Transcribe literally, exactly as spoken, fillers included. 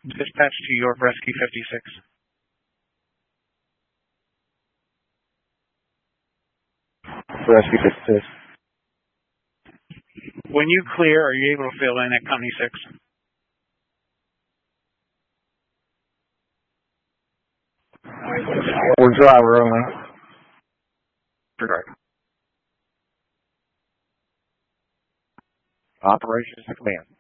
Dispatch to York Rescue fifty-six. Rescue fifty-six. When you clear, are you able to fill in at Company six? We're driver only. Driver. Operations to command.